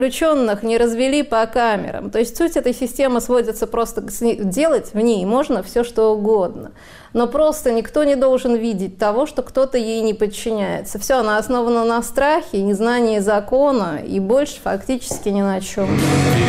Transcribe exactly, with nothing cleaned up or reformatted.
Заключенных не развели по камерам. То есть суть этой системы сводится просто к делать в ней можно все, что угодно. Но просто никто не должен видеть того, что кто-то ей не подчиняется. Все, она основана на страхе, незнании закона и больше фактически ни на чем.